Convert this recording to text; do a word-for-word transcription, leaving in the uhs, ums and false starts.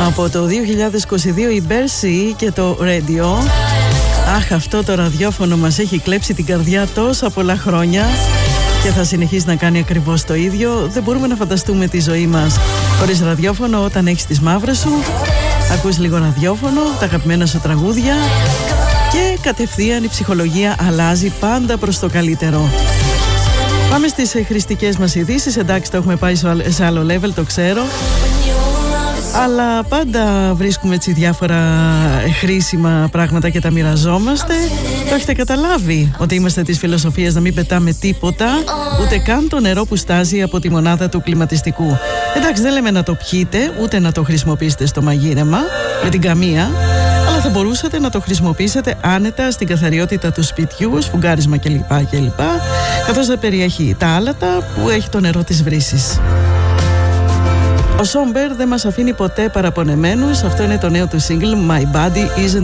Από το δύο χιλιάδες είκοσι δύο η Bercy και το Radio. Αχ, αυτό το ραδιόφωνο μας έχει κλέψει την καρδιά τόσα πολλά χρόνια και θα συνεχίσει να κάνει ακριβώς το ίδιο. Δεν μπορούμε να φανταστούμε τη ζωή μας χωρίς ραδιόφωνο. Όταν έχεις τις μαύρες σου, ακούς λίγο ραδιόφωνο, τα αγαπημένα σου τραγούδια και κατευθείαν η ψυχολογία αλλάζει πάντα προς το καλύτερο. Πάμε στις χρηστικές μας ειδήσεις. Εντάξει, το έχουμε πάει σε άλλο level, το ξέρω. Αλλά πάντα βρίσκουμε έτσι διάφορα χρήσιμα πράγματα και τα μοιραζόμαστε. Το έχετε καταλάβει ότι είμαστε της φιλοσοφίας να μην πετάμε τίποτα, ούτε καν το νερό που στάζει από τη μονάδα του κλιματιστικού. Εντάξει, δεν λέμε να το πιείτε, ούτε να το χρησιμοποιήσετε στο μαγείρεμα με την καμία, αλλά θα μπορούσατε να το χρησιμοποιήσετε άνετα στην καθαριότητα του σπιτιού, σφουγγάρισμα κλπ. κλπ. Καθώς δεν περιέχει τα άλατα που έχει το νερό της βρύσης. Ο Σόμπερ δεν μας αφήνει ποτέ παραπονεμένους. Αυτό είναι το νέο του single My Body Isn't